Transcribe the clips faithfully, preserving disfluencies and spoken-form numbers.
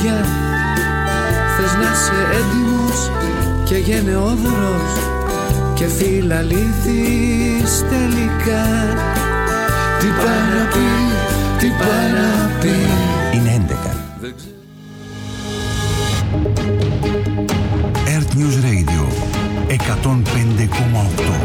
παιδιά, θες να είσαι έντιμος και γενναιόδωρος και φιλαλήθης τελικά. Τι πάει να πει, τι πάει να πει. Είναι έντεκα. Earth News Radio εκατόν πέντε κόμμα οκτώ.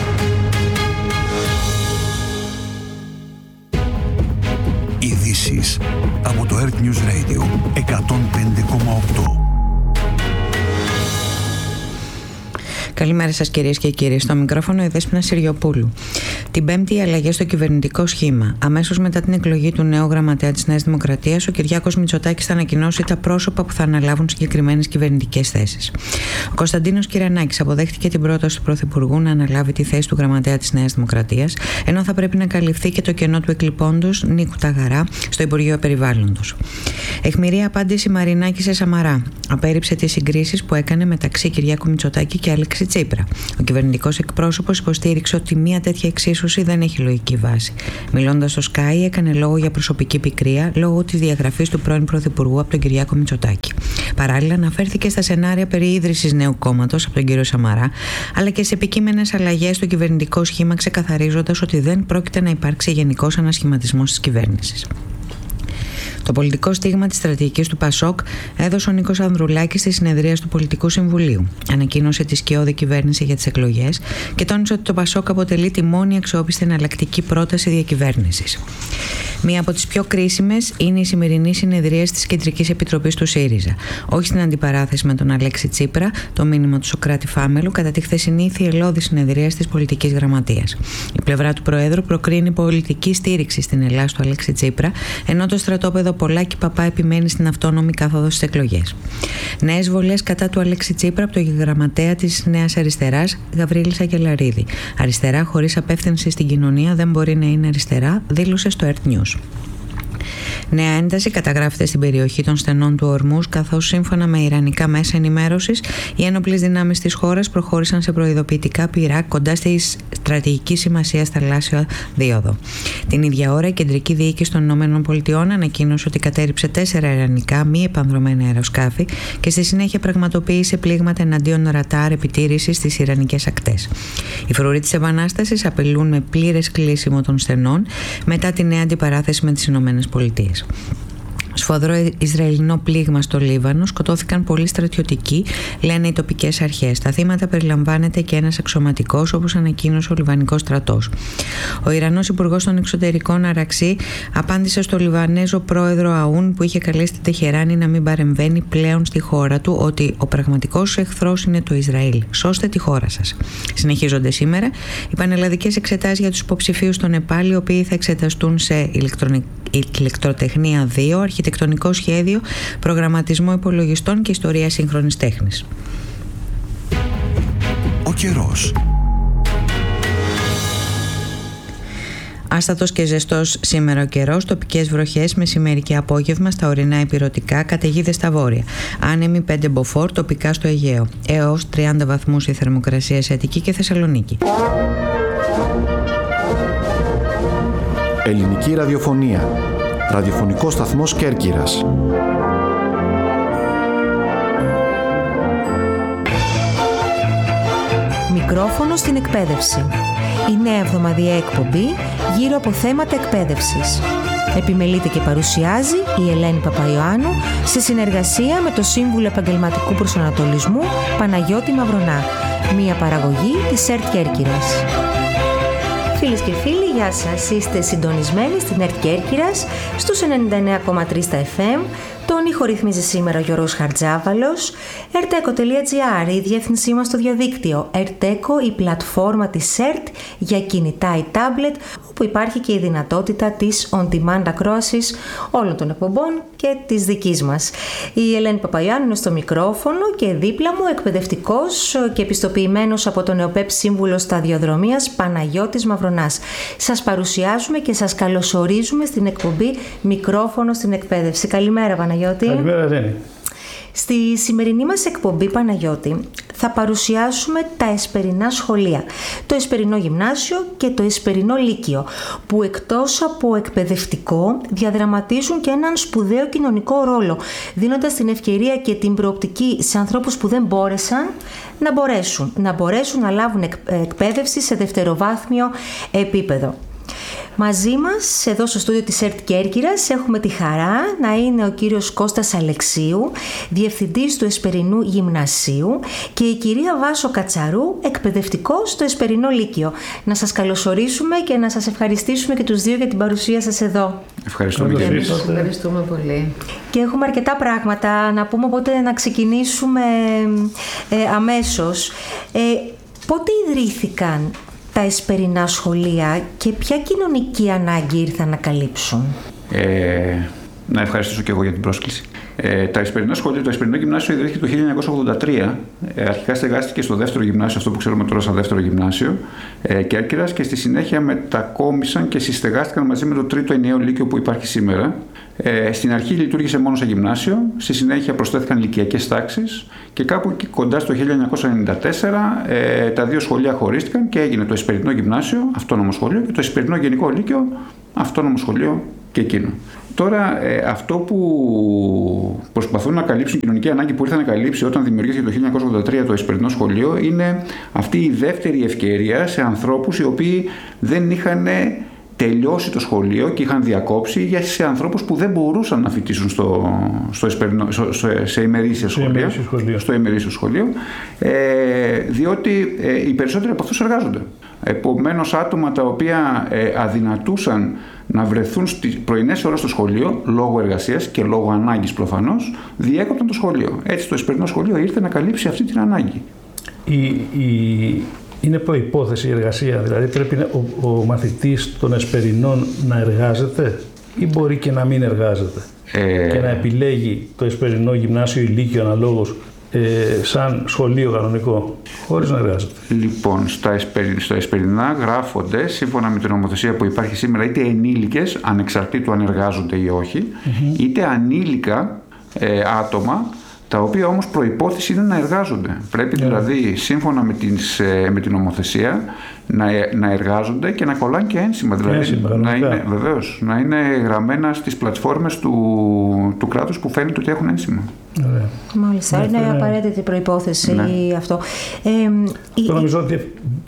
Ειδήσεις από το Earth News Radio εκατόν πέντε κόμμα οκτώ. Καλημέρα σας κυρίες και κύριοι. Στο μικρόφωνο η Δέσποινα Συριοπούλου. Την Πέμπτη, οι αλλαγές στο κυβερνητικό σχήμα. Αμέσως μετά την εκλογή του νέου γραμματέα της Νέας Δημοκρατίας, ο Κυριάκος Μητσοτάκης θα ανακοινώσει τα πρόσωπα που θα αναλάβουν συγκεκριμένες κυβερνητικές θέσεις. Ο Κωνσταντίνος Κυρανάκης αποδέχτηκε την πρόταση του Πρωθυπουργού να αναλάβει τη θέση του γραμματέα της Νέας Δημοκρατίας, ενώ θα πρέπει να καλυφθεί και το κενό του εκλειπώντος Νίκου Ταγαρά στο Υπουργείο Περιβάλλοντος. Αιχμηρή απάντηση Μαρινάκη σε Σαμαρά. Απέρριψε τις συγκρίσεις που έκανε μεταξύ Κυριάκου Μητσοτάκη και Αλέξη Τσίπρα. Ο κυβερνητικός εκπρόσωπος υποστήριξε ότι μια τέτοια εξίσωση δεν έχει λογική βάση. Μιλώντας στο Sky, έκανε λόγο για προσωπική πικρία λόγω της διαγραφής του πρώην Πρωθυπουργού από τον Κυριάκο Μητσοτάκη. Παράλληλα, αναφέρθηκε στα σενάρια περί ίδρυσης νέου κόμματος από τον κύριο Σαμαρά, αλλά και σε επικείμενες αλλαγές στο κυβερνητικό σχήμα, ξεκαθαρίζοντας ότι δεν πρόκειται να υπάρξει γενικός ανασχηματισμός της κυβέρνησης. Το πολιτικό στίγμα της στρατηγικής του Πασόκ έδωσε ο Νίκος Ανδρουλάκης στη συνεδρία του Πολιτικού Συμβουλίου. Ανακοίνωσε τη σκιώδη κυβέρνηση για τις εκλογές και τόνισε ότι το Πασόκ αποτελεί τη μόνη αξιόπιστη εναλλακτική πρόταση διακυβέρνησης. Μία από τις πιο κρίσιμες είναι η σημερινή συνεδρία της Κεντρικής Επιτροπής του ΣΥΡΙΖΑ. Όχι στην αντιπαράθεση με τον Αλέξη Τσίπρα, το μήνυμα του Σωκράτη Φάμελου, κατά τη χθεσινή θυελλώδη συνεδρία της Πολιτικής Γραμματείας. Η πλευρά του Προέδρου προκρίνει πολιτική στήριξη στην Ελλάδα του Αλέξη Τσίπρα, ενώ το στρατόπεδο Πολάκη Παπά επιμένει στην αυτόνομη κάθοδο στις εκλογές. Νέες βολές κατά του Αλέξη Τσίπρα από τον γραμματέα της Νέας Αριστεράς, Γαβρίλη Σακελαρίδη. Αριστερά χωρίς απεύθυνση στην κοινωνία δεν μπορεί να είναι αριστερά, δήλωσε στο Earth News. Νέα ένταση καταγράφεται στην περιοχή των στενών του Ορμούς, καθώς σύμφωνα με ιρανικά μέσα ενημέρωσης, οι ένοπλες δυνάμεις της χώρας προχώρησαν σε προειδοποιητικά πυρά κοντά στη στρατηγική σημασία θαλάσσια δίωδο. Την ίδια ώρα, η Κεντρική Διοίκηση των ΗΠΑ ανακοίνωσε ότι κατέρριψε τέσσερα ιρανικά μη επανδρομένα αεροσκάφη και στη συνέχεια πραγματοποίησε πλήγματα εναντίον ρατάρ επιτήρησης στις ιρανικές ακτές. Οι φρουροί της Επανάστασης απειλούν με πλήρες κλείσιμο των στενών μετά τη νέα αντιπαράθεση με τις ΗΠΑ. Σφοδρό Ισραηλινό πλήγμα στο Λίβανο, σκοτώθηκαν πολλοί στρατιωτικοί, λένε οι τοπικές αρχές. Τα θύματα περιλαμβάνεται και ένας αξιωματικός, όπως ανακοίνωσε ο Λιβανικός στρατός. Ο Ιρανός Υπουργός των Εξωτερικών Αραξί απάντησε στο Λιβανέζο πρόεδρο Αούν, που είχε καλέσει την Τεχεράνη να μην παρεμβαίνει πλέον στη χώρα του, ότι ο πραγματικός εχθρός είναι το Ισραήλ. Σώστε τη χώρα σας. Συνεχίζονται σήμερα οι πανελλαδικές εξετάσεις για τους υποψηφίους στο Νεπάλ, οι οποίοι θα εξεταστούν σε ηλεκτρονική ηλεκτροτεχνία δύο, αρχιτεκτονικό σχέδιο, προγραμματισμό υπολογιστών και ιστορία σύγχρονης τέχνης. Ο καιρός. Άστατος και ζεστός σήμερα ο καιρός, τοπικές βροχές μεσημέρι και απόγευμα στα ορεινά ηπειρωτικά, καταιγίδες στα βόρεια. Άνεμοι πέντε μποφόρ, τοπικά στο Αιγαίο. Έως τριάντα βαθμούς η θερμοκρασία σε Αττική και Θεσσαλονίκη. Ελληνική ραδιοφωνία. Ραδιοφωνικός σταθμός Κέρκυρας. Μικρόφωνο στην εκπαίδευση. Η νέα εβδομαδιαία εκπομπή γύρω από θέματα εκπαίδευσης. Επιμελείται και παρουσιάζει η Ελένη Παπαϊωάννου σε συνεργασία με το Σύμβουλο Επαγγελματικού Προσανατολισμού Παναγιώτη Μαυρονά. Μία παραγωγή της ΕΡΤ Κέρκυρας. Φίλες και φίλοι, γεια σας. Είστε συντονισμένοι στην ΕΡΤ Κέρκυρας στους ενενήντα εννέα κόμμα τρία στα εφ εμ. Τον ήχο ρυθμίζει σήμερα ο Γιώργος Χαρτζάβαλος. ερτέκο τελεία τζι άρ, η διεύθυνσή μας στο διαδίκτυο. ερτέκο, η πλατφόρμα της ΕΡΤ για κινητά ή τάμπλετ, όπου υπάρχει και η δυνατότητα της on-demand ακρόασης όλων των εκπομπών και της δικής μας. Η Ελένη Παπαϊωάννου είναι στο μικρόφωνο και δίπλα μου εκπαιδευτικός και επιστοποιημένος από τον ΕΟΠΕΠ Σύμβουλο Σταδιοδρομίας Παναγιώτης Μαυρονάς. Σας παρουσιάζουμε και σας καλωσορίζουμε στην εκπομπή Μικρόφωνο στην εκπαίδευση. Καλημέρα, Παναγιώτη. Καλημέρα, Ελένη. Στη σημερινή μας εκπομπή, Παναγιώτη, θα παρουσιάσουμε τα εσπερινά σχολεία, το Εσπερινό Γυμνάσιο και το Εσπερινό Λύκειο, που εκτός από εκπαιδευτικό διαδραματίζουν και έναν σπουδαίο κοινωνικό ρόλο, δίνοντας την ευκαιρία και την προοπτική σε ανθρώπους που δεν μπόρεσαν να μπορέσουν, να μπορέσουν να λάβουν εκπαίδευση σε δευτεροβάθμιο επίπεδο. Μαζί μας, εδώ στο στούντιο της ΕΡΤ Κέρκυρας, έχουμε τη χαρά να είναι ο κύριος Κώστας Αλεξίου, διευθυντής του Εσπερινού Γυμνασίου, και η κυρία Βάσο Κατσαρού, εκπαιδευτικός στο Εσπερινό Λύκειο. Να σας καλωσορίσουμε και να σας ευχαριστήσουμε και τους δύο για την παρουσία σας εδώ. Ευχαριστούμε και εμείς. Ευχαριστούμε πολύ. Και έχουμε αρκετά πράγματα να πούμε, οπότε να ξεκινήσουμε ε, αμέσως. Ε, πότε ιδρύθηκαν τα εσπερινά σχολεία και ποια κοινωνική ανάγκη ήρθαν να καλύψουν? Ε, να ευχαριστήσω και εγώ για την πρόσκληση. Ε, τα εσπερινά σχολεία, το Εσπερινό Γυμνάσιο ιδρύθηκε το χίλια εννιακόσια ογδόντα τρία. Ε, αρχικά στεγάστηκε στο δεύτερο γυμνάσιο, αυτό που ξέρουμε τώρα σαν δεύτερο γυμνάσιο ε, Κέρκυρας, και στη συνέχεια μετακόμισαν και συστεγάστηκαν μαζί με το τρίτο ενιαίο λύκειο που υπάρχει σήμερα. Ε, στην αρχή λειτουργήσε μόνο σε γυμνάσιο, στη συνέχεια προσθέθηκαν λυκειακές τάξεις και κάπου εκεί κοντά στο χίλια εννιακόσια ενενήντα τέσσερα ε, τα δύο σχολεία χωρίστηκαν και έγινε το Εσπερινό Γυμνάσιο, αυτόνομο σχολείο, και το Εσπερινό Γενικό Λύκειο, αυτόνομο σχολείο και εκείνο. Τώρα, ε, αυτό που προσπαθούν να καλύψουν, η κοινωνική ανάγκη που ήρθαν να καλύψει όταν δημιουργήθηκε το χίλια εννιακόσια ογδόντα τρία το Εσπερινό Σχολείο, είναι αυτή η δεύτερη ευκαιρία σε ανθρώπους οι οποίοι δεν είχαν τελειώσει το σχολείο και είχαν διακόψει, για σε ανθρώπους που δεν μπορούσαν να φοιτήσουν στο, στο εσπερινό, στο, σε ημερήσιο σχολείο, σχολείο. στο ημερήσιο σχολείο, ε, διότι ε, οι περισσότεροι από αυτούς εργάζονται. Επομένως, άτομα τα οποία ε, αδυνατούσαν να βρεθούν στις πρωινές ώρες στο σχολείο, λόγω εργασίας και λόγω ανάγκης προφανώς, διέκοπταν το σχολείο. Έτσι το Εσπερινό Σχολείο ήρθε να καλύψει αυτή την ανάγκη. Η, η... Είναι προϋπόθεση η εργασία, δηλαδή πρέπει ο, ο μαθητής των Εσπερινών να εργάζεται ή μπορεί και να μην εργάζεται ε... και να επιλέγει το Εσπερινό Γυμνάσιο ή Λύκειο αναλόγως ε, σαν σχολείο κανονικό, χωρίς να εργάζεται? Λοιπόν, στα, εσπερι, στα Εσπερινά γράφονται, σύμφωνα με την νομοθεσία που υπάρχει σήμερα, είτε ενήλικες, ανεξαρτήτου αν εργάζονται ή όχι, mm-hmm. είτε ανήλικα ε, άτομα, τα οποία όμως προϋπόθεση είναι να εργάζονται. Πρέπει yeah. δηλαδή, σύμφωνα με, τις, με την νομοθεσία, να, να εργάζονται και να κολλάνε και ένσημα. Δηλαδή, ένσημα, να, είναι, βεβαίως, να είναι γραμμένα στις πλατφόρμες του, του κράτους που φαίνεται ότι έχουν ένσημα. Yeah. Μάλιστα, yeah. είναι yeah. απαραίτητη προϋπόθεση yeah. αυτό. Ε, αυτό νομίζω δια,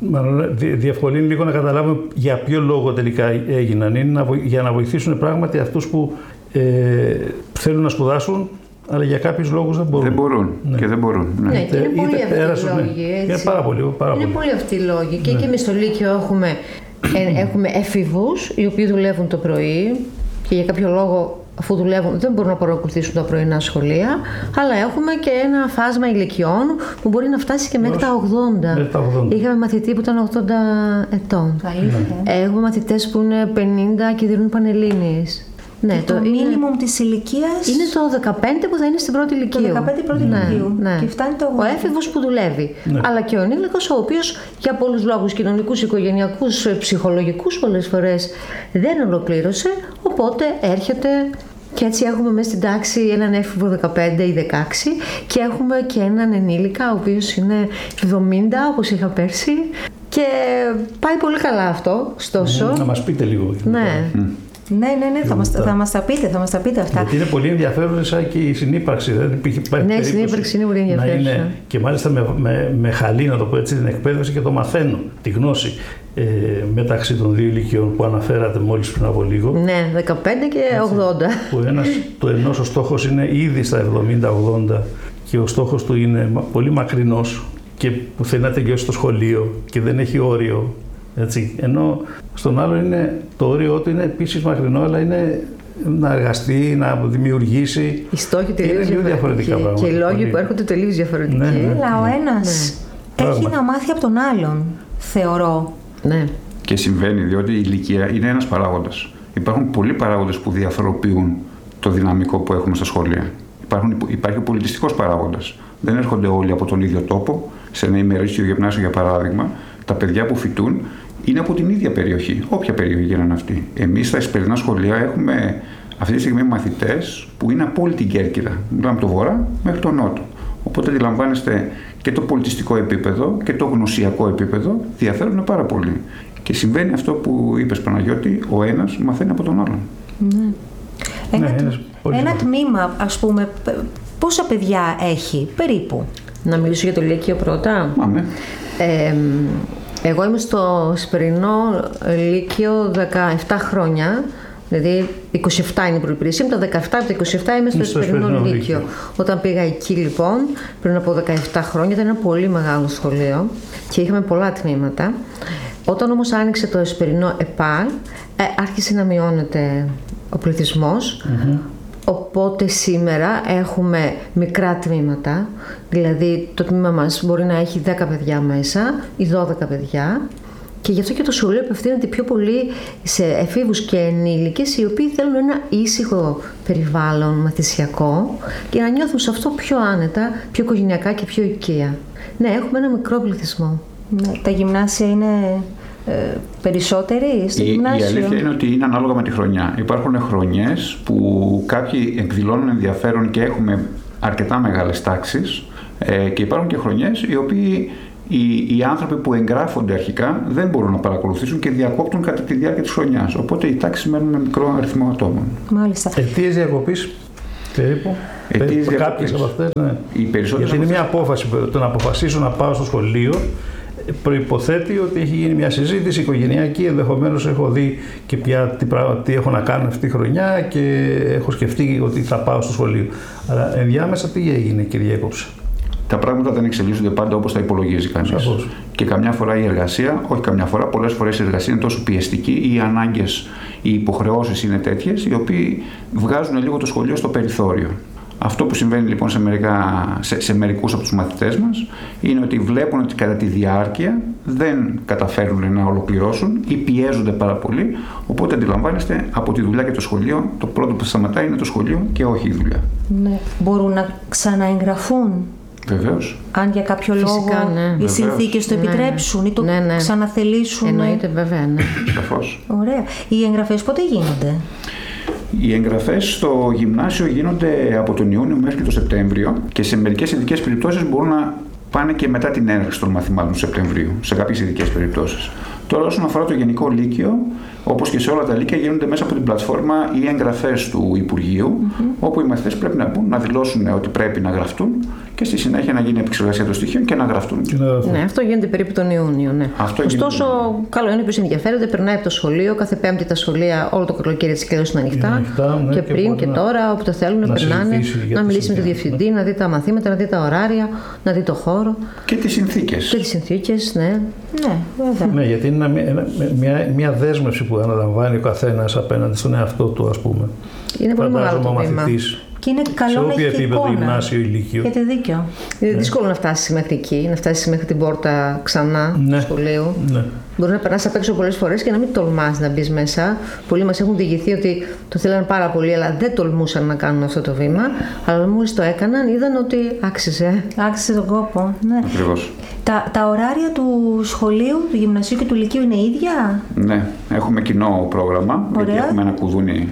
διευκολύνει λίγο να καταλάβουμε για ποιο λόγο τελικά έγιναν. Είναι να, για να βοηθήσουν πράγματι αυτούς που ε, θέλουν να σπουδάσουν, αλλά για κάποιους λόγους δεν μπορούν. Δεν μπορούν ναι. και δεν μπορούν. Ναι, ναι και είναι πολύ αυτοί οι λόγοι. Ναι. Είναι πάρα πολύ. Πάρα είναι πολύ. πολύ αυτοί οι λόγοι. Και, ναι. και εμείς στο Λύκειο έχουμε, ε, έχουμε εφηβούς οι οποίοι δουλεύουν το πρωί και για κάποιο λόγο, αφού δουλεύουν, δεν μπορούν να παρακολουθήσουν τα πρωινά σχολεία. Αλλά έχουμε και ένα φάσμα ηλικιών που μπορεί να φτάσει και μέχρι τα ογδόντα. Είχαμε μαθητή που ήταν ογδόντα ετών. Ναι. Έχουμε μαθητές που είναι πενήντα και δίνουν πανελλήνιες. Ναι, το, το μίνιμουμ της ηλικίας είναι το δεκαπέντε που θα είναι στην πρώτη ηλικίου. Το δεκαπέντε πρώτη ναι, ηλικίου. Ναι. Και φτάνει το ο έφηβος που δουλεύει. Ναι. Αλλά και ο ενήλικος, ο οποίος για πολλούς λόγους κοινωνικούς, οικογενειακούς, ψυχολογικούς πολλές φορές δεν ολοκλήρωσε. Οπότε έρχεται και έτσι έχουμε μέσα στην τάξη έναν έφηβο δεκαπέντε ή δεκαέξι και έχουμε και έναν ενήλικα, ο οποίος είναι εβδομήντα όπως είχα πέρσι. Και πάει πολύ καλά αυτό, ωστόσο. Να μας πείτε λίγο. Ναι. Mm. Ναι, ναι, ναι, θα μας, θα μας τα πείτε, θα μας τα πείτε αυτά. Γιατί είναι πολύ ενδιαφέρουσα και η συνύπαρξη. Δεν υπήρχε ναι, η συνύπαρξη είναι πολύ ενδιαφέρουσα. Είναι, και μάλιστα με, με, με χαλή, να το πω έτσι, την εκπαίδευση και το μαθαίνω, τη γνώση ε, μεταξύ των δύο ηλικιών που αναφέρατε μόλις πριν από λίγο. Ναι, δεκαπέντε και ογδόντα. Που ένας, το ενός ο στόχος είναι ήδη στα εβδομήντα ογδόντα και ο στόχος του είναι πολύ μακρινός και που θέλει να τελειώσει το σχολείο και δεν έχει όριο. Έτσι. Ενώ στον άλλο είναι, το όριό του είναι επίσης μακρινό, αλλά είναι να εργαστεί, να δημιουργήσει. Οι στόχοι τελείως διαφορετικοί. Και οι λόγοι που έρχονται τελείως διαφορετικοί. Ναι, ναι. Αλλά ο ένας ναι. έχει να μάθει από τον άλλον, θεωρώ. Ναι. Και συμβαίνει, διότι η ηλικία είναι ένας παράγοντας. Υπάρχουν πολλοί παράγοντες που διαφοροποιούν το δυναμικό που έχουμε στα σχολεία. Υπάρχουν, υπάρχει ο πολιτιστικός παράγοντας. Δεν έρχονται όλοι από τον ίδιο τόπο. Σε ένα ημερήσιο γυμνάσιο, για παράδειγμα, τα παιδιά που φοιτούν είναι από την ίδια περιοχή, όποια περιοχή γίνανε αυτή. Εμείς στα εσπερινά σχολεία έχουμε αυτή τη στιγμή μαθητές που είναι από όλη την Κέρκυρα. Μιλάμε από το βορρά μέχρι τον νότο. Οπότε αντιλαμβάνεστε και το πολιτιστικό επίπεδο και το γνωσιακό επίπεδο διαφέρουν πάρα πολύ. Και συμβαίνει αυτό που είπες, Παναγιώτη, ο ένας μαθαίνει από τον άλλον. Ναι. Ένα, ναι, ένα, ένα τμήμα, ας πούμε, πόσα παιδιά έχει περίπου? Να μιλήσω για το Λύκειο πρώτα. Πάμε. Ε, εγώ είμαι στο Εσπερινό Λύκειο δεκαεπτά χρόνια. Δηλαδή είκοσι επτά είναι η προϋπηρεσία μου, τα δεκαεπτά από τα είκοσι επτά είμαι στο Εσπερινό Λύκειο. Λύκειο. Όταν πήγα εκεί λοιπόν, πριν από δεκαεπτά χρόνια, ήταν ένα πολύ μεγάλο σχολείο και είχαμε πολλά τμήματα. Όταν όμως άνοιξε το Εσπερινό ΕΠΑΛ, ε, άρχισε να μειώνεται ο πληθυσμός. Mm-hmm. Οπότε σήμερα έχουμε μικρά τμήματα, δηλαδή το τμήμα μας μπορεί να έχει δέκα παιδιά μέσα ή δώδεκα παιδιά. Και γι' αυτό και το σχολείο απευθύνεται πιο πολύ σε εφήβους και ενήλικες οι οποίοι θέλουν ένα ήσυχο περιβάλλον μαθησιακό και να νιώθουν σε αυτό πιο άνετα, πιο οικογενειακά και πιο οικεία. Ναι, έχουμε ένα μικρό πληθυσμό. Ναι, τα γυμνάσια είναι ε, περισσότεροι στο η, γυμνάσιο. Η αλήθεια είναι ότι είναι ανάλογα με τη χρονιά. Υπάρχουν χρονιές που κάποιοι εκδηλώνουν ενδιαφέρον και έχουμε αρκετά μεγάλες τάξεις ε, και υπάρχουν και χρονιές οι οποίοι Οι, οι άνθρωποι που εγγράφονται αρχικά δεν μπορούν να παρακολουθήσουν και διακόπτουν κατά τη διάρκεια της χρονιάς. Οπότε οι τάξεις μένουν με μικρό αριθμό ατόμων. Μάλιστα. Αιτίες διακοπής περίπου. Αιτίες Κάποιες από αυτές, ναι. Οι περισσότερες. Γιατί είναι μια απόφαση. Το να αποφασίσω να πάω στο σχολείο προϋποθέτει ότι έχει γίνει μια συζήτηση οικογενειακή. Ενδεχομένως έχω δει και πια τι, πράγμα, τι έχω να κάνω αυτή τη χρονιά και έχω σκεφτεί ότι θα πάω στο σχολείο. Αλλά ενδιάμεσα τι έγινε και διέκοψε? Τα πράγματα δεν εξελίσσονται πάντα όπως τα υπολογίζει κανείς. Και καμιά φορά η εργασία, όχι καμιά φορά, πολλές φορές η εργασία είναι τόσο πιεστική, οι ανάγκες, οι υποχρεώσεις είναι τέτοιες, οι οποίοι βγάζουν λίγο το σχολείο στο περιθώριο. Αυτό που συμβαίνει λοιπόν σε, μερικά, σε, σε μερικούς από τους μαθητές μας είναι ότι βλέπουν ότι κατά τη διάρκεια δεν καταφέρουν να ολοκληρώσουν ή πιέζονται πάρα πολύ. Οπότε αντιλαμβάνεστε, από τη δουλειά και το σχολείο, το πρώτο που σταματάει είναι το σχολείο και όχι η δουλειά. Ναι. Μπορούν να ξαναεγγραφούν? Βεβαίως. Αν για κάποιο Φυσικά, λόγο ναι. οι συνθήκες το ναι, επιτρέψουν ναι. ή το ναι, ναι. ξαναθελήσουν. Εννοείται, βέβαια, ναι. Σαφώς. Ωραία. Οι εγγραφές πότε γίνονται? Οι εγγραφές στο γυμνάσιο γίνονται από τον Ιούνιο μέχρι και τον Σεπτέμβριο και σε μερικές ειδικές περιπτώσεις μπορούν να πάνε και μετά την έναρξη των μαθημάτων του Σεπτεμβρίου, σε κάποιες ειδικές περιπτώσεις. Τώρα, όσον αφορά το Γενικό Λύκειο, όπως και σε όλα τα λύκεια, γίνονται μέσα από την πλατφόρμα οι εγγραφές του Υπουργείου, mm-hmm. όπου οι μαθητές πρέπει να μπουν, να δηλώσουν ότι πρέπει να γραφτούν και στη συνέχεια να γίνει επεξεργασία των στοιχείων και να γραφτούν. Ναι, αυτό γίνεται περίπου τον Ιούνιο. Ναι. Αυτό Ωστόσο, γίνεται... καλό είναι ποιος ενδιαφέρεται, περνάει από το σχολείο. Κάθε Πέμπτη τα σχολεία όλο το καλοκαίρι της Κελέως είναι ανοιχτά. ανοιχτά ναι, και πριν και, και τώρα, όπου το θέλουν, να περνάνε, να μιλήσει με τον διευθυντή, να δει τα μαθήματα, να δει τα ωράρια, να δει το χώρο. Και τις συνθήκες. Και τις συνθήκες, ναι. Ναι, βέβαια. Ναι, γιατί είναι μια, μια, μια δέσμευση που αναλαμβάνει ο καθένας απέναντι στον εαυτό του, ας πούμε. Είναι πολύ μεγάλο το βήμα. Και είναι καλό να έχει επίπεδο, γυμνάσιο ή λύκειο. Έχετε δίκιο. Είναι ναι. δύσκολο να φτάσει μέχρι εκεί, να φτάσει μέχρι την πόρτα ξανά ναι. του σχολείου. Ναι. Μπορεί να περνάς απ' έξω πολλές φορές και να μην τολμάς να μπεις μέσα. Πολλοί μας έχουν διηγηθεί ότι το θέλανε πάρα πολύ, αλλά δεν τολμούσαν να κάνουν αυτό το βήμα. Αλλά μόλις το έκαναν, είδαν ότι άξιζε. Άξιζε τον κόπο. Ναι. Ακριβώς. Τα, τα ωράρια του σχολείου, του γυμνασίου και του λυκείου είναι ίδια? Ναι, έχουμε κοινό πρόγραμμα. Ωραία. Γιατί έχουμε ένα κουδούνι.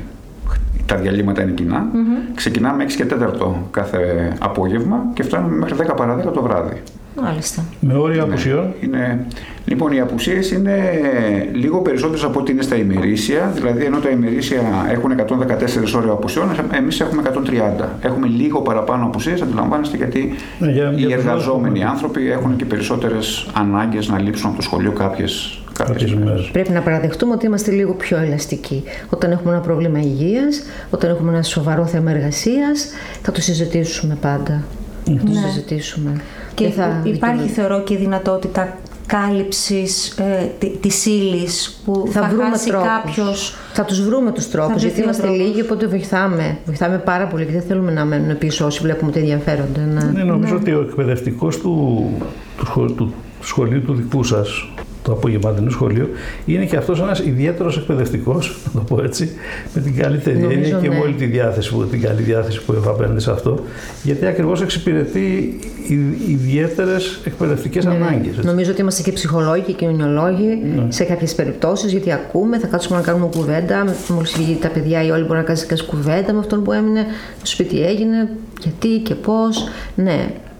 Τα διαλύματα είναι κοινά. Mm-hmm. Ξεκινάμε έξι και τέταρτο κάθε απόγευμα και φτάνουμε μέχρι δέκα παρά δέκα το βράδυ. Μάλιστα. Με όρια ναι. απουσιών. Είναι... Λοιπόν, οι απουσίες είναι λίγο περισσότερες από ό,τι είναι στα ημερήσια. Δηλαδή, ενώ τα ημερήσια έχουν εκατόν δεκατέσσερα ώρες απουσιών, εμείς έχουμε εκατόν τριάντα. Έχουμε λίγο παραπάνω απουσίες, αντιλαμβάνεστε, γιατί ναι, για, οι για εργαζόμενοι για άνθρωποι έχουν και περισσότερες ανάγκες να λείψουν από το σχολείο κάποιες. Πρέπει να παραδεχτούμε ότι είμαστε λίγο πιο ελαστικοί. Όταν έχουμε ένα πρόβλημα υγείας, όταν έχουμε ένα σοβαρό θέμα εργασίας, θα το συζητήσουμε πάντα. Ναι. Θα το συζητήσουμε. Και θα υπάρχει, θεωρώ, και δυνατότητα κάλυψης ε, της ύλης που θα, θα βρούμε χάσει τρόπους. Κάποιος. Θα τους βρούμε τους τρόπους, γιατί είμαστε τρόπους. λίγοι, οπότε βοηθάμε. Βοηθάμε πάρα πολύ και δεν θέλουμε να μένουν πίσω όσοι βλέπουμε ότι ενδιαφέρονται. Ναι, ναι νομίζω ναι. ότι ο εκπαιδευτικός του, του, σχολείου, του σχολείου του δικού σας, το απογευματινό σχολείο, είναι και αυτός ένας ιδιαίτερος εκπαιδευτικός, να το πω έτσι, με την καλύτερη έννοια και ναι. με όλη τη διάθεση, την καλή διάθεση που έχω απέναντι σε αυτό, γιατί ακριβώς εξυπηρετεί ιδιαίτερες εκπαιδευτικές ναι, ανάγκες. Έτσι. Νομίζω ότι είμαστε και ψυχολόγοι και κοινωνιολόγοι ναι. σε κάποιες περιπτώσεις, γιατί ακούμε, θα κάτσουμε να κάνουμε κουβέντα. Μόλις βγει τα παιδιά, οι όλοι μπορούν να κάνουν κουβέντα με αυτόν που έμεινε, στο σπίτι έγινε, γιατί και πώς. Ναι.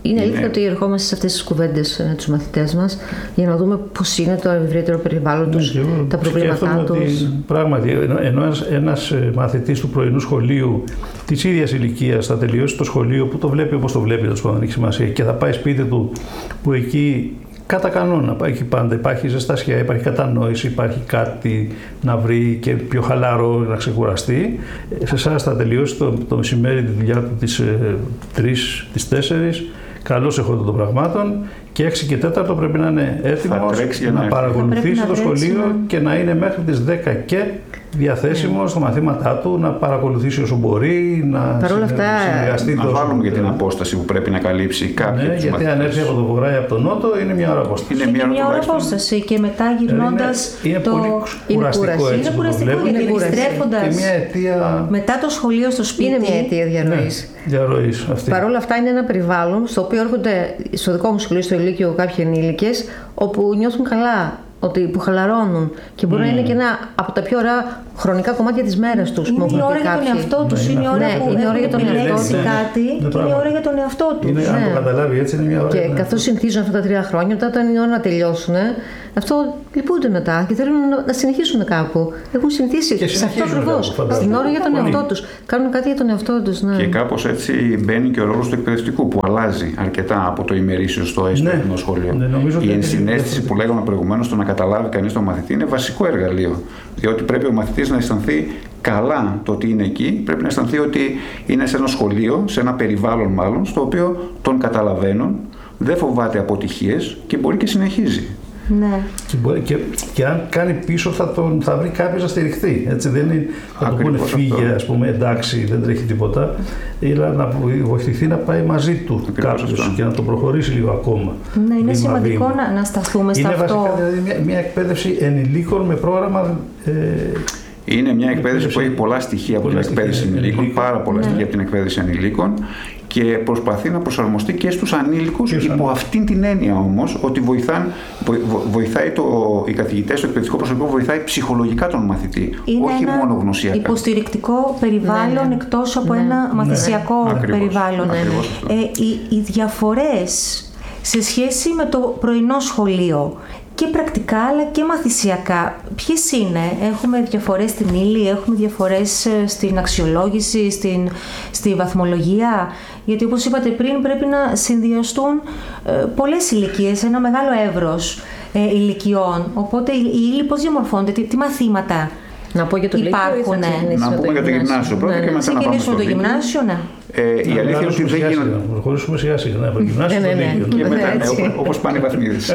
Είναι αλήθεια είναι... ότι ερχόμαστε σε αυτές τις κουβέντες με τους μαθητές μας για να δούμε πώς είναι το ευρύτερο περιβάλλον τους, ναι, τα προβλήματά τους. Ότι, πράγματι, ενώ ένας, ένας μαθητής του πρωινού σχολείου της ίδιας ηλικίας θα τελειώσει το σχολείο που το βλέπει όπως το βλέπει, δεν έχει σημασία, και θα πάει σπίτι του που εκεί κατά κανόνα εκεί πάντα υπάρχει ζεστασιά, υπάρχει κατανόηση, υπάρχει κάτι να βρει και πιο χαλαρό να ξεκουραστεί. Σε εσάς θα τελειώσει το, το μεσημέρι τη δουλειά του τις τρεις, τις τέσσερις, καλώς εχόντων των πραγμάτων, και έξι και τέταρτο πρέπει να είναι έτοιμος να, να παρακολουθήσει το σχολείο, ναι, και να είναι μέχρι τις δέκα και διαθέσιμος, yeah, στα μαθήματά του, να παρακολουθήσει όσο μπορεί, να συνεργαστεί. Να βάλουμε για την απόσταση που πρέπει να καλύψει κάποιοι. Ναι, γιατί αν έρθει από το βορρά ή από το νότο είναι μια ώρα απόσταση. Είναι μια, μια ώρα απόσταση και μετά γυρνώντας. Είναι, είναι το... πολύ κουραστικό έτσι. Είναι κουραστικό γιατί επιστρέφοντας αιτία... μετά το σχολείο στο σπίτι. Είναι μια αιτία διαρροής. Ναι, διαρροής αυτή. Παρ' όλα αυτά είναι ένα περιβάλλον στο οποίο έρχονται στο δικό μου σχολείο, στο Ηλίκιο, κάποιοι ενήλικες όπου νιώθουν καλά. Ότι που χαλαρώνουν και μπορεί mm. να είναι και ένα από τα πιο ωραία χρονικά κομμάτια της μέρας τους. Είναι η ώρα για τον εαυτό τους, είναι η ώρα που έχουν επιλέξει κάτι και είναι η ώρα για τον εαυτό τους. Είναι, αν το καταλάβει έτσι, είναι μια ώρα. Και καθώς συνηθίζουν αυτά τα τρία χρόνια, μετά όταν είναι η ώρα να τελειώσουν, αυτό λυπούνται μετά και θέλουν να συνεχίσουν κάπου. Έχουν συνηθίσει σε αυτό ακριβώς. Στην ώρα για τον εαυτό τους. Κάνουν κάτι για τον εαυτό τους. Και κάπως έτσι μπαίνει και ο ρόλος του εκπαιδευτικού που αλλάζει αρκετά από το ημερήσιο στο έσπερινο σχολείο. Η ενσυναίσθηση που λέγαμε προηγουμένως, το να καταλάβει κανείς τον μαθητή, είναι βασικό εργαλείο. Διότι πρέπει ο μαθητής να αισθανθεί καλά το ότι είναι εκεί, πρέπει να αισθανθεί ότι είναι σε ένα σχολείο, σε ένα περιβάλλον μάλλον, στο οποίο τον καταλαβαίνουν, δεν φοβάται αποτυχίες και μπορεί και συνεχίζει. Ναι. Και, μπορεί, και, και αν κάνει πίσω θα, τον, θα βρει κάποιος να στηριχθεί. Έτσι, δεν είναι, θα του πούνε φύγε, ας πούμε, εντάξει, δεν τρέχει τίποτα, αλλά να βοηθηθεί να πάει μαζί του κάποιος και να το προχωρήσει λίγο ακόμα. Ναι, είναι σημαντικό βήμα. Να, να σταθούμε σε αυτό. Είναι βασικά δηλαδή, μια, μια εκπαίδευση ενηλίκων με πρόγραμμα. Ε, είναι μια εκπαίδευση που έχει πολλά στοιχεία από την εκπαίδευση ενηλίκων, πάρα πολλά ναι. στοιχεία από την εκπαίδευση ανηλίκων, και προσπαθεί να προσαρμοστεί και στους ανήλικους, και υπό αυτήν την έννοια όμως ότι βοηθάν, βοηθάει το, οι καθηγητές, το εκπαιδευτικό προσωπικό βοηθάει ψυχολογικά τον μαθητή, είναι όχι ένα μόνο γνωσιακά. Υποστηρικτικό περιβάλλον, ναι, εκτός από ναι. ένα ναι. μαθησιακό ναι. περιβάλλον. Ναι. Ε, οι, οι διαφορές σε σχέση με το πρωινό σχολείο, και πρακτικά αλλά και μαθησιακά, ποιες είναι? Έχουμε διαφορές στην ύλη, έχουμε διαφορές στην αξιολόγηση, στην, στη βαθμολογία, γιατί όπως είπατε πριν πρέπει να συνδυαστούν ε, πολλές ηλικίες, ένα μεγάλο εύρος ε, ηλικιών, οπότε η ύλη πώς διαμορφώνεται, τι, τι μαθήματα να πω για το υπάρχουν? Να πούμε για το γυμνάσιο πρώτα, ναι, και μετά να πάμε στο το γυμνάσιο, ναι. Ε, η αλήθεια είναι ότι δεν γίνονται. Να προχωρήσουμε σιγά σιγά από το γυμνάσιο στο Λύκειο. Και μετά, όπως πάνε οι βαθμίδες.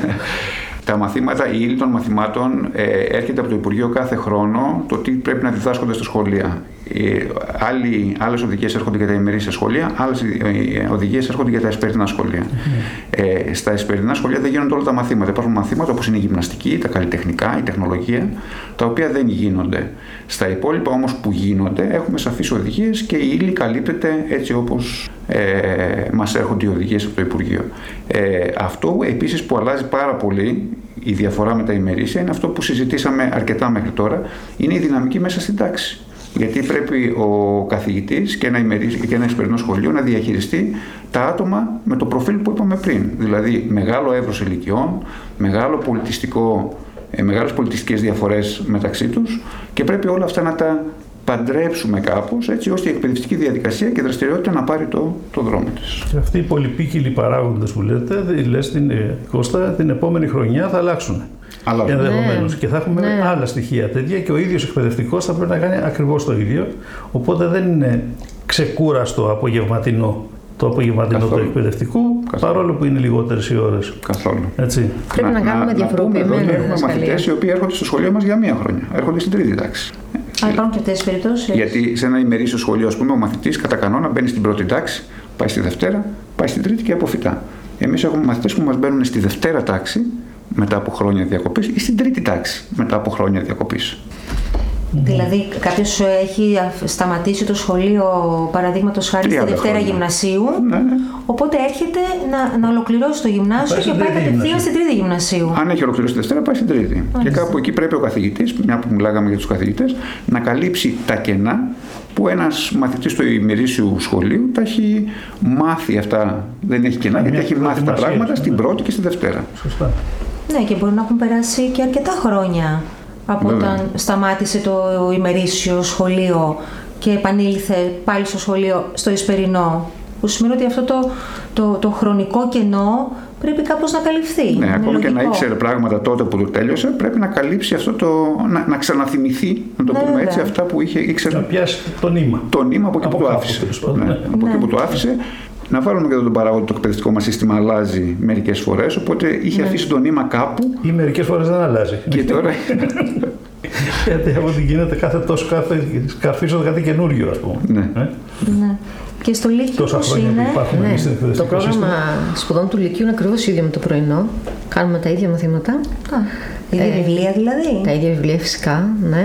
Τα μαθήματα, η ύλη των μαθημάτων ε, έρχεται από το Υπουργείο κάθε χρόνο το τι πρέπει να διδάσκονται στα σχολεία. Ε, άλλες οδηγίες έρχονται για τα ημερήσια σχολεία, άλλες οδηγίες έρχονται για τα εσπερινά σχολεία. Mm. Ε, στα εσπερινά σχολεία δεν γίνονται όλα τα μαθήματα. Υπάρχουν μαθήματα όπως είναι η γυμναστική, τα καλλιτεχνικά, η τεχνολογία, τα οποία δεν γίνονται. Στα υπόλοιπα όμως που γίνονται έχουμε σαφείς οδηγίες και η ύλη καλύπτεται έτσι όπως ε, μας έρχονται οι οδηγίες από το Υπουργείο. Ε, αυτό επίσης που αλλάζει πάρα πολύ, η διαφορά με τα ημερήσια, είναι αυτό που συζητήσαμε αρκετά μέχρι τώρα, είναι η δυναμική μέσα στην τάξη. Γιατί πρέπει ο καθηγητής και ένα, ημερήσιο, και ένα εσπερινό σχολείο να διαχειριστεί τα άτομα με το προφίλ που είπαμε πριν. Δηλαδή μεγάλο εύρος ηλικιών, μεγάλο πολιτιστικό, ε, μεγάλες πολιτιστικές διαφορές μεταξύ τους, και πρέπει όλα αυτά να τα παντρέψουμε κάπως, έτσι ώστε η εκπαιδευτική διαδικασία και η δραστηριότητα να πάρει το, το δρόμο της. Και αυτοί οι πολυπίκυλοι παράγοντες που λέτε, λες την, Κώστα, την επόμενη χρονιά θα αλλάξουν. Ενδεχομένως. Ναι, και θα έχουμε ναι. άλλα στοιχεία τέτοια, και ο ίδιος εκπαιδευτικός θα πρέπει να κάνει ακριβώς το ίδιο. Οπότε δεν είναι ξεκούραστο απογευματινό το απογευματινό του εκπαιδευτικού, καθόλου. Παρόλο που είναι λιγότερες οι ώρες. Καθόλου. Έτσι. Πρέπει να, να κάνουμε διαφοροποιημένα. Έχουμε μαθητές οι οποίοι έρχονται στο σχολείο μας για μία χρονιά. Έρχονται στην τρίτη τάξη. Α, υπάρχουν και αυτές τις περιπτώσεις. Γιατί σε ένα ημερήσιο σχολείο, ας πούμε, ο μαθητής κατά κανόνα μπαίνει στην πρώτη τάξη, πάει στη Δευτέρα, πάει στην Τρίτη και αποφυτά. Εμείς έχουμε μαθητές που μας μπαίνουν στη Δευτέρα τάξη μετά από χρόνια διακοπής ή στην Τρίτη τάξη μετά από χρόνια διακοπής. Δηλαδή, κάποιος έχει σταματήσει το σχολείο, παραδείγματος χάρη, στη Δευτέρα χρόνια. Γυμνασίου, ναι, ναι. Οπότε έρχεται να, να ολοκληρώσει το γυμνάσιο πάει και πάει κατευθείαν στην Τρίτη Γυμνασίου. Αν έχει ολοκληρώσει τη Δευτέρα, πάει στην Τρίτη. Μάλιστα. Και κάπου εκεί πρέπει ο καθηγητής, μια που μιλάγαμε για τους καθηγητές, να καλύψει τα κενά που ένας μαθητής του ημερήσιου σχολείου τα έχει μάθει αυτά, δεν έχει κενά, γιατί έχει μάθει τα πράγματα στην πρώτη και στη Δευτέρα. Σωστά. Ναι, και μπορεί να έχουν περάσει και αρκετά χρόνια από Βέβαια. όταν σταμάτησε το ημερήσιο σχολείο και επανήλθε πάλι στο σχολείο, στο Ισπερινό. Που σημαίνει ότι αυτό το, το, το χρονικό κενό πρέπει κάπως να καλυφθεί. Ναι, ακόμα λογικό. και να ήξερε πράγματα τότε που το τέλειωσε, πρέπει να καλύψει αυτό το. να, να ξαναθυμηθεί, να το Ναι, πούμε βέβαια. έτσι, αυτά που είχε ήξερε. Να πιάσει το νήμα. Το νήμα από εκεί Από που το κάπου, άφησε. τέλος πάντων, Ναι, ναι. από Ναι. εκεί που το άφησε. Να βάλουμε και εδώ τον παράγοντα, το εκπαιδευτικό μας σύστημα αλλάζει μερικές φορές, οπότε είχε αφήσει το νήμα κάπου Ή μερικές φορές δεν αλλάζει. και τώρα. Γιατί από ό,τι γίνεται κάθε τόσο κάθε σκαρφίζονται κάτι καινούριο, ας πούμε. Ναι. Ε? Ναι. Και στο Λύκειο Τόσα πώς χρόνια είναι. που υπάρχουμε Ναι, εμείς στο το εκπαιδευτικό πρόγραμμα σύστημα. σπουδών του Λυκείου είναι ακριβώς ίδιο με το πρωινό. Κάνουμε τα ίδια μαθήματα. Α, ίδια Ε, βιβλία δηλαδή. Τα ίδια βιβλία φυσικά, ναι.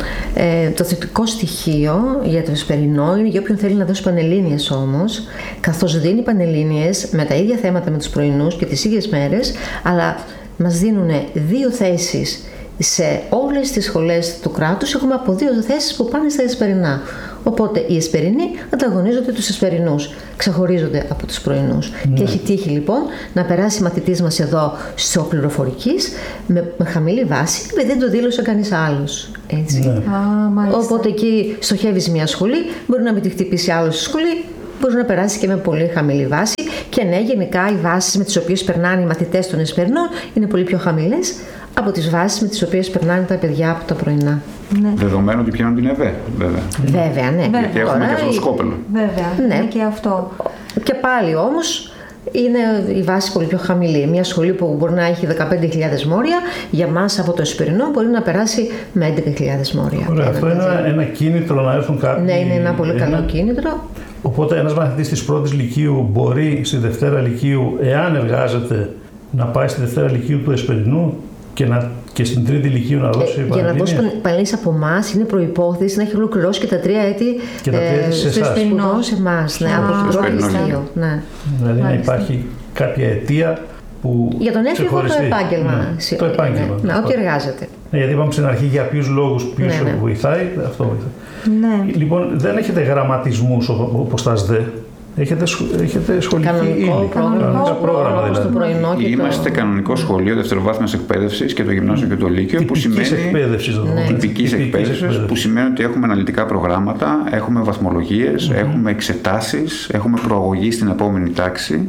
Ε, το θετικό στοιχείο για το Ισπερινό είναι για όποιον θέλει να δώσει πανελλήνιες όμως, καθώς δίνει πανελλήνιες με τα ίδια θέματα με τους πρωινούς και τις ίδιες μέρες, αλλά μας δίνουν δύο θέσεις σε όλες τις σχολές του κράτους. Έχουμε από δύο θέσεις που πάνε στα Ισπερινά. Οπότε οι Ισπερινοί ανταγωνίζονται τους Ισπερινούς, ξεχωρίζονται από τους πρωινούς. Ναι. Και έχει τύχει λοιπόν να περάσει μαθητής μας εδώ στο πληροφορικής με, με χαμηλή βάση, επειδή δεν το δήλωσε κανείς άλλος. Έτσι. Ναι. Α, μάλιστα. Οπότε εκεί στοχεύεις μια σχολή, μπορεί να μην τη χτυπήσει άλλο στη σχολή, μπορεί να περάσει και με πολύ χαμηλή βάση. Και ναι, γενικά οι βάσεις με τις οποίες περνάνε οι μαθητές των Ισπερινών είναι πολύ πιο χαμηλές από τις βάσεις με τις οποίες περνάνε τα παιδιά από τα πρωινά. Ναι. Δεδομένου ότι πιάνουν την ΕΒΕ, βέβαια. Βέβαια, ναι. Βέβαια. Γιατί έχουμε Τώρα και αυτό το η- σκόπελο. Βέβαια, Ναι. είναι και αυτό. Και πάλι όμως είναι η βάση πολύ πιο χαμηλή. Μια σχολή που μπορεί να έχει δεκαπέντε χιλιάδες μόρια, για μας από το Ισπερινό μπορεί να περάσει με έντεκα χιλιάδες μόρια. Ωραία, αυτό είναι ένα, ένα κίνητρο να έρθουν κάποιοι. Ναι, είναι ένα πολύ καλό κίνητρο. Οπότε ένας μαθητής της πρώτης λυκείου μπορεί στη Δευτέρα Λυκείου, εάν εργάζεται, να πάει στη Δευτέρα Λυκείου του Εσπερινού και, να, και στην Τρίτη Λυκείου να δώσει Ε, για να δώσει πανελλήνιες. πανελλήνιες από εμά είναι προϋπόθεση να έχει ολοκληρώσει και τα τρία έτη Και τα τρία έτη σε στο εσάς. Ισπερινό σε εμάς, ναι, Α, από την πρώτη Ισπερινό, λυκείο. Ναι. Δηλαδή να Μάλιστα. υπάρχει κάποια αιτία που Για τον έφηβο το ξεχωριστεί. επάγγελμα. Ναι, Συ- το επάγγελμα. Ναι, ναι, Αυτό. ό,τι εργάζεται. Ναι, γιατί είπαμε στην αρχή για ποιους λόγους, ποιος Ναι, ναι. βοηθάει, αυτό βοηθάει. Ναι. Λοιπόν, δεν έχετε γραμματισμούς οπ- όπως τα ΣΔΕ. Έχετε, σχ- έχετε σχολική Κανονικό ύλη. πρόγραμμα, Κανονικά πρόγραμμα όπως το δηλαδή. πρωινό και Είμαστε το... κανονικό σχολείο δευτεροβάθμιας εκπαίδευσης και το γυμνάσιο και το λύκειο, που Τυπικής σημαίνει. εκπαίδευσης. να το πούμε. Τυπικής εκπαίδευσης, εκπαίδευσης. που σημαίνει ότι έχουμε αναλυτικά προγράμματα, έχουμε βαθμολογίες, έχουμε εξετάσεις, έχουμε προαγωγή στην επόμενη τάξη.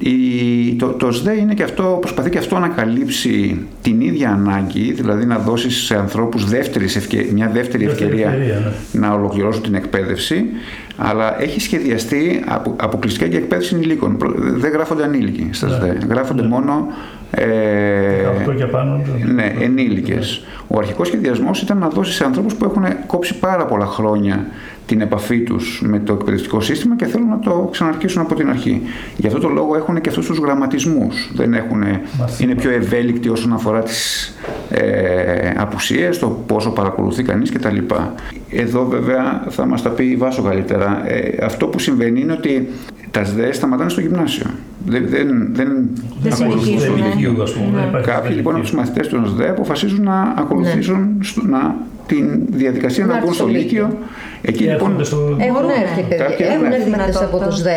Η, το, το ΣΔΕ είναι και αυτό, προσπαθεί και αυτό να καλύψει την ίδια ανάγκη, δηλαδή να δώσει σε ανθρώπους δεύτερης ευκαι, μια δεύτερη, Δεύτερη ευκαιρία, ευκαιρία, ναι. να ολοκληρώσουν την εκπαίδευση, αλλά έχει σχεδιαστεί απο, αποκλειστικά για εκπαίδευση ενηλίκων. Προ- Δεν γράφονται ανήλικοι στα Ναι. ΣΔΕ, γράφονται μόνο ε, δεκαοκτώ και πάνω. ναι, ενήλικες. Ο αρχικός σχεδιασμός ήταν να δώσει σε ανθρώπους που έχουν κόψει πάρα πολλά χρόνια την επαφή τους με το εκπαιδευτικό σύστημα και θέλουν να το ξαναρχίσουν από την αρχή. Γι' αυτό το λόγο έχουν και αυτούς τους γραμματισμούς. Δεν έχουν, είναι πιο ευέλικτοι όσον αφορά τις ε, απουσίες, το πόσο παρακολουθεί κανείς κτλ. Εδώ βέβαια θα μας τα πει η Βάσο καλύτερα. Ε, αυτό που συμβαίνει είναι ότι τα ΣΔΕ σταματάνε στο γυμνάσιο. Δεν, δεν, δεν Δεν ακολουθούν στο συνεχίζουν, ναι. λυκείο. Λυκείου, ας πούμε. Ναι. Υπάρχει Κάποιοι λοιπόν από λυκείο. τους μαθητές των ΣΔΕ αποφασίζουν να ακολουθήσουν στο, να, την διαδικασία Να να μπουν έρθουν στο στο λύκειο. Λύκειο. Εκεί λοιπόν. Έρχονται στο... Έχουν Μπορούν, έρθει, ναι. παιδιά. Κάποιοι Έχουν έχουν έρθει μαθητές από δυνατότητα. το ΣΔΕ.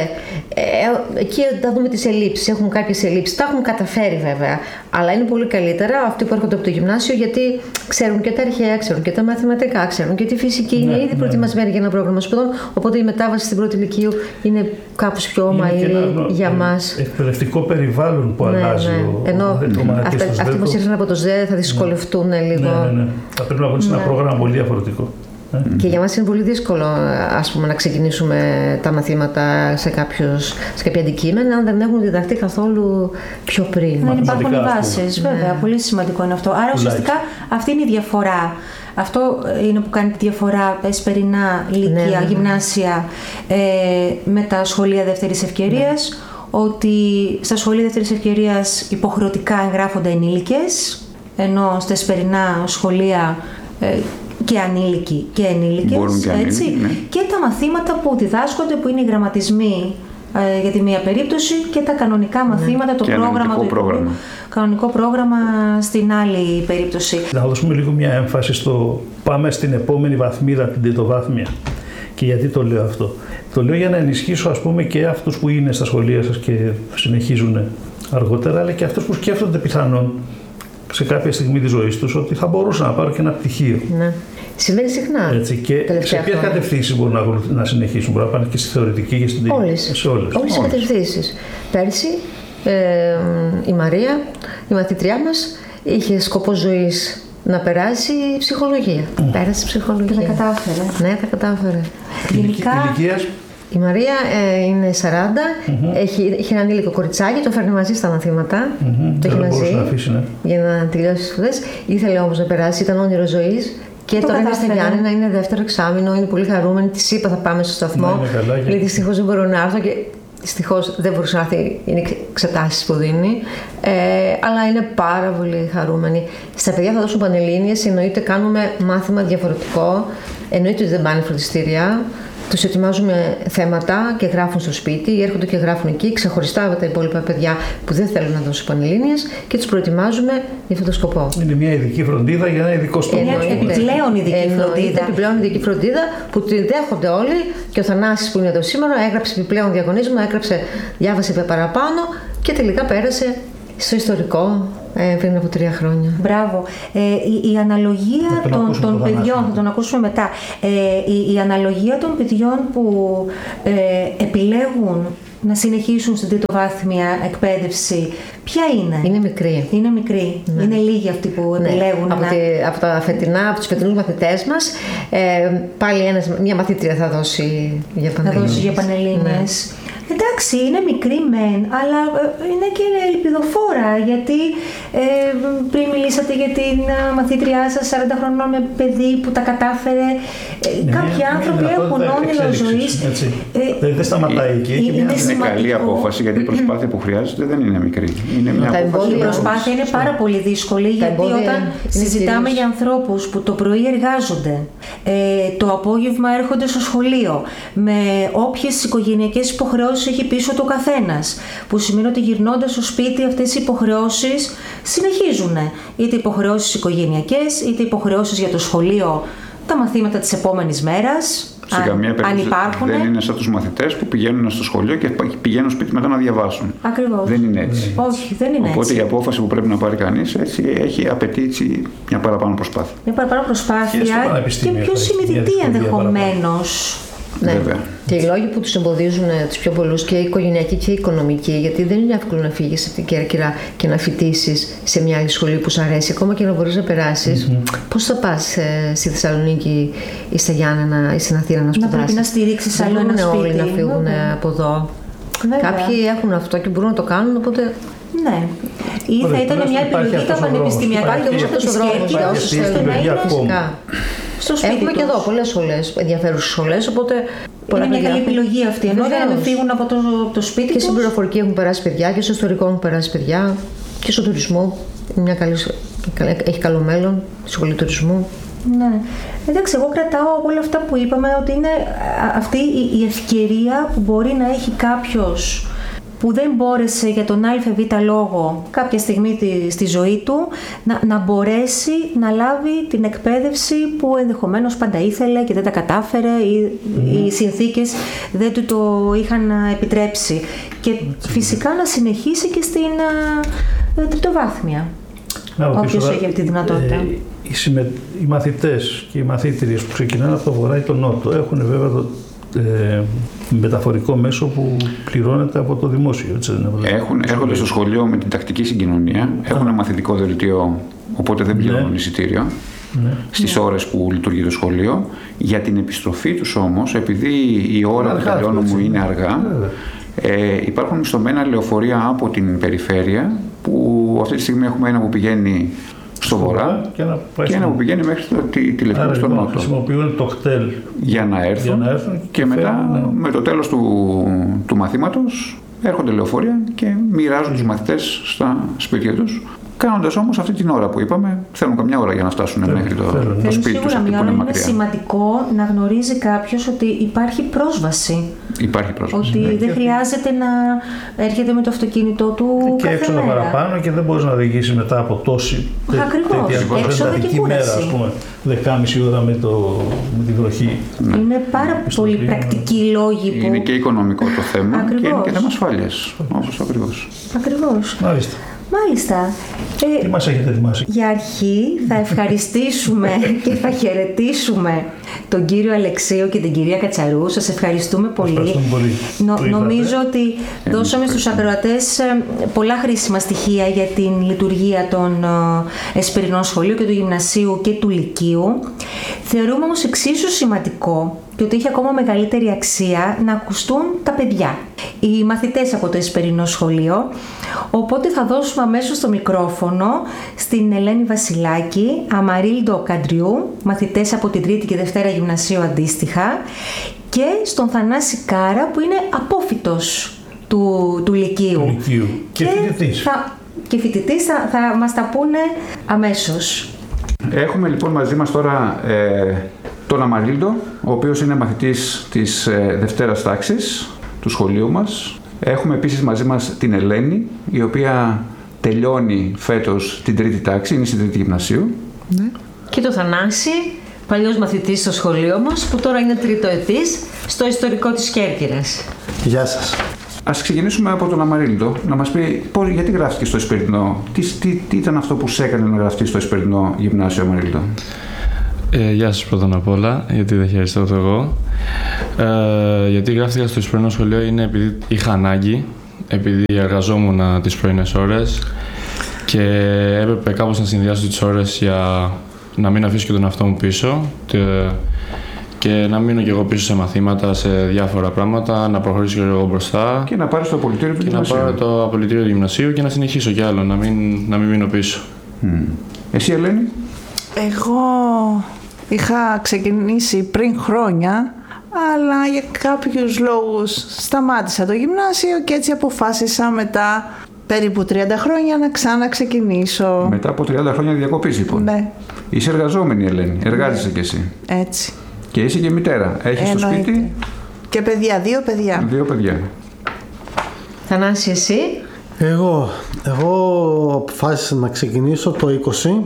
Ε, εκεί θα δούμε τις ελλείψεις. Έχουν κάποιες ελλείψεις. Τα έχουν καταφέρει βέβαια. Αλλά είναι πολύ καλύτερα αυτοί που έρχονται από το γυμνάσιο, γιατί ξέρουν και τα αρχαία, ξέρουν και τα μαθηματικά, ξέρουν και τη φυσική. Είναι Ναι, ήδη ναι. προετοιμασμένοι για ένα πρόγραμμα σπουδών. Οπότε η μετάβαση στην πρώτη ηλικίου είναι κάπως πιο Είναι ομαλή και ένα για μας. εκπαιδευτικό περιβάλλον που Ναι, αλλάζει ναι. ο, Ενώ ο, ο μαθητής αυτά- του ΣΔΕ. αυτοί που ήρθαν από το ΣΔΕ θα δυσκολευτούν λίγο. Ναι, ναι, ναι. Θα πρέπει να βγουν σε ένα πρόγραμμα πολύ διαφορετικό. Ε. Και για μας είναι πολύ δύσκολο, ας πούμε, να ξεκινήσουμε τα μαθήματα σε, κάποιους, σε κάποια αντικείμενα αν δεν έχουν διδαχτεί καθόλου πιο πριν. Δεν υπάρχουν οι Μαθηματικά, ας πούμε. βάσεις, βέβαια. Πολύ σημαντικό είναι αυτό. Άρα ουσιαστικά αυτή είναι η διαφορά. Αυτό είναι που κάνει τη διαφορά εσπερινά, λύκεια, Ναι, ναι, ναι. γυμνάσια ε, με τα σχολεία δεύτερης ευκαιρίας. Ότι στα σχολεία δεύτερης ευκαιρίας υποχρεωτικά εγγράφονται ενήλικες, ενώ στα εσπερινά σχολεία ε, και ανήλικοι και ενήλικες. Μπορούν και ανήλικοι, έτσι. ναι. Και τα μαθήματα που διδάσκονται, που είναι οι γραμματισμοί ε, για τη μία περίπτωση, και τα κανονικά μαθήματα, το Και πρόγραμμα αναλυτικό του Υπουργείου, πρόγραμμα. κανονικό πρόγραμμα στην άλλη περίπτωση. Θα δώσουμε λίγο μια έμφαση στο πάμε στην επόμενη βαθμίδα, την τριτοβάθμια. Και γιατί το λέω αυτό? Το λέω για να ενισχύσω, ας πούμε, και αυτούς που είναι στα σχολεία σας και συνεχίζουν αργότερα, αλλά και αυτούς που σκέφτονται πιθανόν σε κάποια στιγμή της ζωής τους ότι θα μπορούσαν να πάρουν και ένα πτυχίο. Ναι. Συμβαίνει συχνά. Έτσι, και σε ποιες κατευθύνσεις μπορούν να, να συνεχίσουν? Μπορούν να πάνε και στη θεωρητική και στην όλες. Σε όλες. Όλες τις κατευθύνσεις. Πέρσι ε, η Μαρία, η μαθητριά μας, είχε σκοπό ζωής να περάσει ψυχολογία. Mm. Πέρασε ψυχολογία. Και τα κατάφερε. Ναι, τα κατάφερε. Κλινικά. Ηλικίας. Η Μαρία ε, είναι σαράντα, mm-hmm. έχει, έχει ένα ανήλικο κοριτσάκι, το φέρνει μαζί στα μαθήματα. Mm-hmm. Το έχει μαζί να αφήσει, ναι. για να τελειώσει τις σπουδές. Ήθελε όμως να περάσει, ήταν όνειρο ζωής. Και το τώρα είναι στη Γιάννενα, είναι δεύτερο εξάμηνο, είναι πολύ χαρούμενη. Της είπα θα πάμε στο σταθμό. Ναι, λέει δυστυχώς δεν μπορώ να έρθω και δυστυχώς δεν μπορούσε να έρθει, είναι εξετάσεις που δίνει. Ε, αλλά είναι πάρα πολύ χαρούμενη. Στα παιδιά θα δώσουν πανελλήνιες, εννοείται κάνουμε μάθημα διαφορετικό. Εννοείται ότι δεν πάνε φροντιστήρια. Τους ετοιμάζουμε θέματα και γράφουν στο σπίτι, έρχονται και γράφουν εκεί, ξεχωριστά από τα υπόλοιπα παιδιά που δεν θέλουν να δώσουν πανελλήνιες και τους προετοιμάζουμε για αυτόν τον σκοπό. Είναι μια ειδική φροντίδα για ένα ειδικό στόχο. Είναι επιπλέον ειδική Εννοείται, φροντίδα. Επιπλέον ειδική φροντίδα που τη δέχονται όλοι και ο Θανάσης που είναι εδώ σήμερα έγραψε επιπλέον διαγωνίσμα, έγραψε, διάβασε παραπάνω και τελικά πέρασε στο ιστορικό. Ε, πριν από τρία χρόνια. Μπράβο. Ε, η, η αναλογία των, των παιδιών, θα τον ακούσουμε μετά, ε, η, η αναλογία των παιδιών που ε, επιλέγουν να συνεχίσουν στην τριτοβάθμια εκπαίδευση, ποια είναι? Είναι μικρή. Είναι μικρή. Ναι. Είναι λίγοι αυτοί που ναι. επιλέγουν. Από, να... τη, από τα φετινά, από τους φετινούς μαθητές μας, ε, πάλι ένας, μια μαθήτρια θα δώσει για πανελλήνιες. Θα δώσει για πανελλήνιες. Ναι. Εντάξει, είναι μικρή μεν, αλλά είναι και ελπιδοφόρα, γιατί ε, πριν μιλήσατε για την μαθήτριά σας σαράντα χρονών με παιδί που τα κατάφερε. Ναι, κάποιοι μια, άνθρωποι μια έχουν όνειρο ζωής. Ε, δεν σταματάει εκεί. Είναι, είναι, είναι καλή απόφαση, γιατί η προσπάθεια που χρειάζεται δεν είναι μικρή. Είναι μια απόφαση. Η προσπάθεια είναι πάρα πολύ δύσκολη, γιατί όταν συζητάμε για ανθρώπους που το πρωί εργάζονται, ε, το απόγευμα έρχονται στο σχολείο, με όποιες οικογενειακές υποχρεώσεις έχει πίσω του καθένας, που σημαίνει ότι γυρνώντας στο σπίτι αυτές οι υποχρεώσεις συνεχίζουν. Είτε υποχρεώσεις οικογενειακές, είτε υποχρεώσεις για το σχολείο, τα μαθήματα της επόμενης μέρας. Σε καμία περίπτωση δεν είναι σαν τους μαθητές που πηγαίνουν στο σχολείο και πηγαίνουν σπίτι μετά να διαβάσουν. Ακριβώς. Δεν είναι έτσι. Όχι, δεν είναι Οπότε έτσι. η απόφαση που πρέπει να πάρει κανείς έτσι, έχει απαιτεί έτσι, μια παραπάνω προσπάθεια. Μια παραπάνω προσπάθεια και, και πιο συνειδητή ενδεχομένως. Ναι. Βέβαια. Και οι λόγοι που τους εμποδίζουν τους πιο πολλούς, και οικογενειακοί και οικονομικοί, γιατί δεν είναι εύκολο να φύγεις από την Κέρκυρα και να φοιτήσεις σε μια άλλη σχολή που σου αρέσει, ακόμα και να μπορείς να περάσεις. Mm-hmm. Πώς θα πας ε, στη Θεσσαλονίκη ή στα Γιάννενα ή στην Αθήνα να σπουδάσεις? Να πρέπει να στηρίξεις άλλο ένα σπίτι. Όλοι να φύγουν okay. από εδώ. Βέβαια. Κάποιοι έχουν αυτό και μπορούν να το κάνουν, οπότε. Ναι. Ή θα ήταν μια επιλογή τα πανεπιστημιακά και όμως αυτός ο δρόμος για όσους θέλουν να είναι φυσικά. Έχουμε και εδώ πολλές σχολές, ενδιαφέρουσες σχολές, οπότε. Είναι μια καλή επιλογή αυτή. Ενώ για να μην φύγουν από το, το σπίτι. Και στην πληροφορική έχουν περάσει παιδιά, και στο ιστορικό έχουν περάσει παιδιά, και στο τουρισμό. Μια καλή, έχει καλό μέλλον, σχολή τουρισμού. Ναι. Εντάξει, εγώ κρατάω από όλα αυτά που είπαμε ότι είναι αυτή η ευκαιρία που μπορεί να έχει κάποιος που δεν μπόρεσε για τον ΑΒ λόγο κάποια στιγμή στη ζωή του να, να μπορέσει να λάβει την εκπαίδευση που ενδεχομένως πάντα ήθελε και δεν τα κατάφερε ή mm. οι συνθήκες δεν του το είχαν επιτρέψει. Και φυσικά να συνεχίσει και στην uh, τριτοβάθμια, όποιος έχει τη δυνατότητα. Ε, οι, συμμε... οι μαθητές και οι μαθήτριες που ξεκινάνε από το βορρά ή το νότο έχουν βέβαια το Ε, μεταφορικό μέσο που πληρώνεται από το δημόσιο. Έτσι, έχουν, έρχονται στο σχολείο με την τακτική συγκοινωνία, έχουν ένα μαθητικό δελτίο, οπότε δεν πληρώνουν ναι. εισιτήριο ναι. στις ναι. ώρες που λειτουργεί το σχολείο. Για την επιστροφή τους όμως, επειδή η ώρα του τελειώνου μου είναι αργά, ε, υπάρχουν μισθωμένα λεωφορεία από την περιφέρεια, που αυτή τη στιγμή έχουμε ένα που πηγαίνει στο βορρά και ένα, και ένα που πηγαίνει μέχρι το, τη, τη Λευκή στον νότο. Χρησιμοποιούν το κτέλ για να έρθουν, για να έρθουν και, και μετά φέρουν, ναι. με το τέλος του, του μαθήματος έρχονται λεωφορεία και μοιράζουν τους μαθητές στα σπίτια τους. κάνοντας όμως αυτή την ώρα που είπαμε, θέλουν καμιά ώρα για να φτάσουν Θέλουν, μέχρι το, θέλουν. το σπίτι τους, σίγουρα εκεί που είναι είναι μακριά. σημαντικό να γνωρίζει κάποιος ότι υπάρχει πρόσβαση. Υπάρχει πρόσβαση. Ότι Ναι. δεν χρειάζεται να έρχεται με το αυτοκίνητο του Και κάθε έξοδα μέρα. παραπάνω και δεν μπορείς να οδηγήσει μετά από τόση τε- Ακριβώς. τέτοια Έξοδα και εντατική μέρα, κούραση. ας πούμε, δεκάμιση ώρα με, το, με τη βροχή. Είναι πάρα πολύ πλοίο. πρακτικοί λόγοι που... Είναι και οικονομικό το θέμα και είναι Ακριβώς. και θέμα ασφάλειας. Όπως ακριβώς. Ακριβώς. Μάλιστα. Μάλιστα. Ε, Τι μας έχετε ετοιμάσει? Για αρχή θα ευχαριστήσουμε και θα χαιρετήσουμε τον κύριο Αλεξίου και την κυρία Κατσαρού. Σας ευχαριστούμε πολύ. Ευχαριστούμε πολύ. Νο- Το είδατε. νομίζω ότι δώσαμε στους ακροατές ε, πολλά χρήσιμα στοιχεία για την λειτουργία των ε, Εσπερινών Σχολείου και του Γυμνασίου και του Λυκείου. Θεωρούμε όμως εξίσου σημαντικό και ότι έχει ακόμα μεγαλύτερη αξία να ακουστούν τα παιδιά, οι μαθητές από το Εσπερινό Σχολείο. Οπότε θα δώσουμε αμέσως το μικρόφωνο στην Ελένη Βασιλάκη, Αμαρίλντο Καντριού, μαθητές από την Τρίτη και Δευτέρα Γυμνασίου αντίστοιχα, και στον Θανάση Κάρα που είναι απόφοιτος του, του Λυκείου. Του Λυκείου. Και φοιτητής. Θα, και φοιτητής θα, θα μας τα πούνε αμέσως. Έχουμε λοιπόν μαζί μας τώρα ε, τον Αμαρίλντο, ο οποίος είναι μαθητής της ε, Δευτέρας τάξης του σχολείου μας. Έχουμε επίσης μαζί μας την Ελένη, η οποία τελειώνει φέτος την τρίτη τάξη, είναι στην τρίτη γυμνασίου. Ναι. Και το Θανάση, παλιός μαθητής στο σχολείο μας, που τώρα είναι τριτοετής στο ιστορικό της Κέρκυρας. Γεια σας. Ας ξεκινήσουμε από τον Αμαρίλντο, να μας πει πώς, γιατί γράφτηκε στο Εσπερινό, τι, τι, τι ήταν αυτό που σε έκανε να γραφτεί στο Εσπερινό Γυμνάσιο, Αμαρίλντο. Ε, γεια σας πρώτα απ' όλα, γιατί δεν χαίρεστε το εγώ. Ε, γιατί γράφτηκα στο Εσπερινό Σχολείο είναι επειδή είχα ανάγκη, επειδή εργαζόμουν τις πρωινές ώρες και έπρεπε κάπως να συνδυάσω τις ώρες για να μην αφήσω και τον εαυτό μου πίσω και, και να μείνω και εγώ πίσω σε μαθήματα, σε διάφορα πράγματα, να προχωρήσω και εγώ μπροστά. Και να πάρεις το απολυτήριο του και γυμνασίου. να πάρω το απολυτήριο του γυμνασίου και να συνεχίσω κι άλλο, να μην, να μην μείνω πίσω. Mm. Εσύ, Ελένη? Εγώ είχα ξεκινήσει πριν χρόνια, αλλά για κάποιους λόγους σταμάτησα το γυμνάσιο και έτσι αποφάσισα μετά περίπου τριάντα χρόνια να ξαναξεκινήσω. Μετά από τριάντα χρόνια διακοπής, λοιπόν. Ναι. Είσαι εργαζόμενη, Ελένη. Εργάζεσαι κι εσύ. Έτσι. Και είσαι και μητέρα. Έχεις στο Εννοείται. σπίτι Και παιδιά, δύο παιδιά. δύο παιδιά. Θανάση, εσύ? Εγώ, εγώ αποφάσισα να ξεκινήσω το είκοσι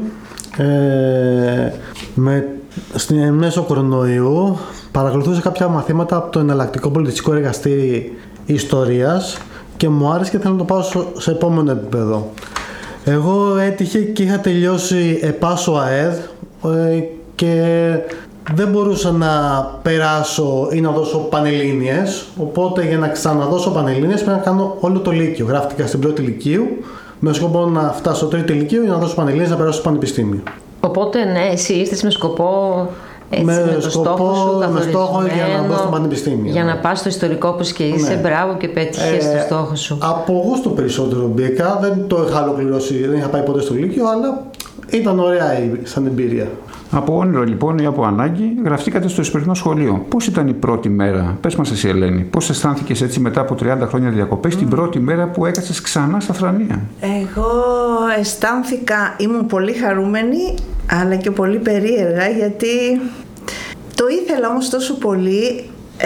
ε, με, στην μέσω κορονοϊού. Παρακολουθούσα κάποια μαθήματα από το εναλλακτικό πολιτιστικό εργαστήρι ιστορίας και μου άρεσε και θέλω να το πάω στο- σε επόμενο επίπεδο. Εγώ έτυχε και είχα τελειώσει ΕΠΑΣΟ ΑΕΔ ε, και δεν μπορούσα να περάσω ή να δώσω πανελλήνιες, οπότε για να ξαναδώσω πανελλήνιες πρέπει να κάνω όλο το λύκειο. Γράφτηκα στην πρώτη λυκείου με σκοπό να φτάσω στο τρίτο λυκείου για να δώσω πανελλήνιες να περάσω στο πανεπιστήμιο. Οπότε, ναι, εσύ ήρθες με σκοπό, έτσι, Με με, το σκοπό, στόχο σου με στόχο για να μπω στο πανεπιστήμιο. για να πας στο ιστορικό όπως και είσαι, Ναι. μπράβο και πέτυχες Ε, το στόχο σου. Από γούστο περισσότερο μπήκα, δεν το είχα ολοκληρώσει, δεν είχα πάει ποτέ στο Λύκειο, αλλά ήταν ωραία η- σαν εμπειρία. Από όνειρο λοιπόν ή από ανάγκη γραφτήκατε στο Εσπερινό Σχολείο. Πώς ήταν η πρώτη μέρα, πες μας εσύ, Ελένη, πώς αισθάνθηκες έτσι μετά από τριάντα χρόνια διακοπές, την πρώτη μέρα που έκατσες ξανά στα Θρανία? Εγώ αισθάνθηκα, ήμουν πολύ χαρούμενη αλλά και πολύ περίεργα γιατί το ήθελα όμως τόσο πολύ ε,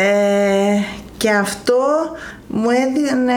και αυτό μου έδινε...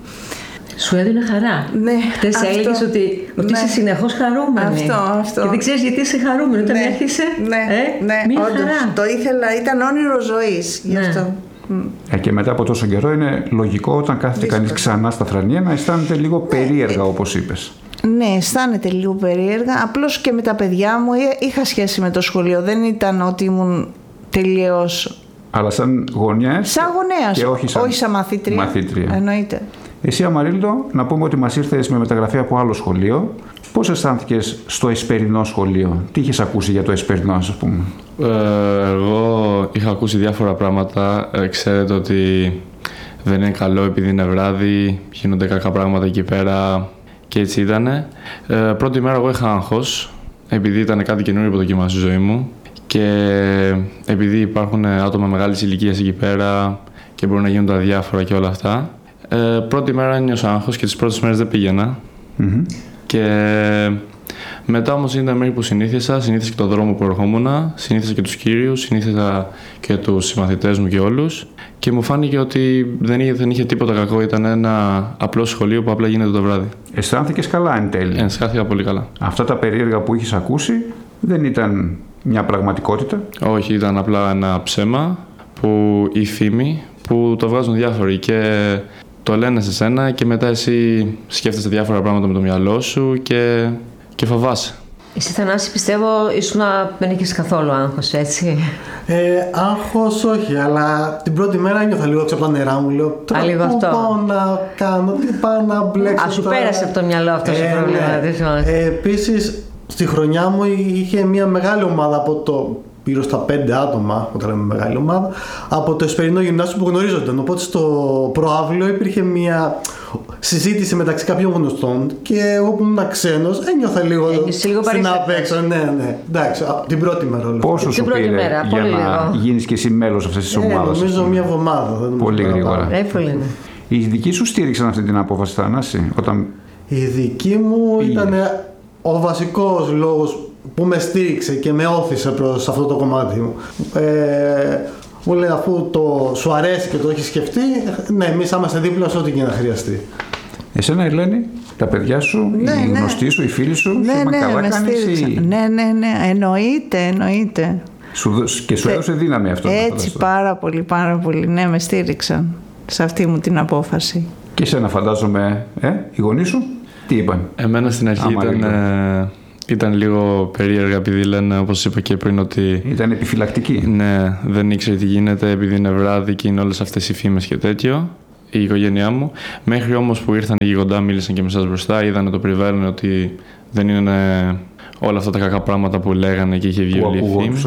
Σου έδινε χαρά. Ναι, Χτες αυτό. έλεγες ότι, ότι Ναι. είσαι συνεχώς χαρούμενη. Αυτό, αυτό. Και δεν ξέρεις γιατί είσαι χαρούμενη. Όταν Ναι, έρχεσαι, ναι, ε, ναι, μία όντως, χαρά. το ήθελα, ήταν όνειρο ζωής γι' Ναι. αυτό. Μ. Ε, και μετά από τόσο καιρό είναι λογικό όταν κάθεται Δύσκολο. κανείς ξανά στα Θρανία να αισθάνεται λίγο περίεργα, όπως είπες. Ναι, αισθάνεται λίγο περίεργα. Απλώς και με τα παιδιά μου εί- είχα σχέση με το σχολείο. Δεν ήταν ότι ήμουν τελείως Αλλά σαν γονιές σαν γονέας, και όχι σαν, όχι σαν μαθήτρια. μαθήτρια. Εννοείται. Εσύ, Αμαρίλντο, να πούμε ότι μας ήρθες με μεταγραφή από άλλο σχολείο. Πώς αισθάνθηκες στο Εσπερινό Σχολείο, τι είχες ακούσει για το Εσπερινό, ας πούμε? Ε, εγώ είχα ακούσει διάφορα πράγματα. Ε, ξέρετε ότι δεν είναι καλό επειδή είναι βράδυ, γίνονται κακά πράγματα εκεί πέρα και έτσι ήταν. Ε, πρώτη μέρα εγώ είχα άγχος, επειδή ήταν κάτι καινούριο που δοκιμάσα στη ζωή μου και επειδή υπάρχουν άτομα μεγάλης ηλικίας εκεί πέρα και μπορούν να γίνουν τα διάφορα και όλα αυτά. Ε, πρώτη μέρα νιώσα άγχος και τις πρώτες μέρες δεν πήγαινα. Mm-hmm. Και μετά όμως ήταν μέχρι που συνήθισα, συνήθισα και τον δρόμο που ερχόμουν, συνήθισα και τους κύριους, συνήθισα και τους συμμαθητές μου και όλους. Και μου φάνηκε ότι δεν είχε, δεν είχε τίποτα κακό, ήταν ένα απλό σχολείο που απλά γίνεται το βράδυ. Αισθάνθηκες καλά εν τέλει? Αισθάνθηκα πολύ καλά. Αυτά τα περίεργα που είχες ακούσει δεν ήταν μια πραγματικότητα? Όχι, ήταν απλά ένα ψέμα, που η φήμη που το βγάζουν διάφοροι και το λένε σε σένα και μετά εσύ σκέφτεσαι διάφορα πράγματα με το μυαλό σου και, και φοβάσαι. Εσύ, Θανάση, πιστεύω ήσουν δεν είχες καθόλου άγχος, έτσι? Ε, άγχος όχι, αλλά την πρώτη μέρα νιώθα λίγο έξω από τα νερά μου. Λέω, τώρα λίγο πού αυτό. πάω να κάνω, τι πάω να μπλέξω. Α, σου τώρα. πέρασε από το μυαλό αυτό το ε, πρόβλημα. Ναι. Ε, επίσης, στη χρονιά μου είχε μια μεγάλη ομάδα από το γύρω στα πέντε άτομα, όταν λέμε μεγάλη ομάδα, από το Εσπερινό Γυμνάσιο που γνωρίζονταν. Οπότε στο προαύλιο υπήρχε μια συζήτηση μεταξύ κάποιων γνωστών και εγώ που ήμουν ξένος ένιωθα λίγο στην απέξω. Ναι, ναι. Εντάξει, την πρώτη μέρα. Πόσο σου πήρε μέρα, για να λίγο. Γίνεις και εσύ μέλος αυτής της ομάδας? Ε, νομίζω μια εβδομάδα. Πολύ γρήγορα. Εύκολα είναι. Οι δικοί σου στήριξαν αυτή την απόφαση, Θανάση? Όταν... Η δική μου πήγε. Ήταν ο βασικός λόγος που με στήριξε και με όθησε προς αυτό το κομμάτι μου. Ε, μου λέει, αφού το σου αρέσει και το έχεις σκεφτεί, ναι, εμείς είμαστε δίπλα σε ό,τι και να χρειαστεί. Εσένα, Ελένη, τα παιδιά σου, ναι, οι ναι. γνωστοί σου, οι φίλοι σου, ναι, σου ναι, καλά με κάνεις ή... Ναι, ναι, ναι, εννοείται, εννοείται. Σου, και σου έδωσε δύναμη αυτό? Έτσι, πάρα πολύ, πάρα πολύ, ναι, με στήριξαν σε αυτή μου την απόφαση. Και εσένα φαντάζομαι, ε, οι γονείς σου, τι είπαν? Εμένα στην αρχή Άμα ήταν... Ε... Ήταν λίγο περίεργα επειδή λένε, όπως είπα και πριν, ότι... Ήταν επιφυλακτική. Ναι, δεν ήξερε τι γίνεται επειδή είναι βράδυ και είναι όλες αυτές οι φήμες και τέτοιο, η οικογένειά μου. Μέχρι όμως που ήρθαν οι γιγοντά, μίλησαν και με εσάς μπροστά, είδανε το περιβάλλον ότι δεν είναι όλα αυτά τα κακά πράγματα που λέγανε και είχε βγει όλη η φήμη.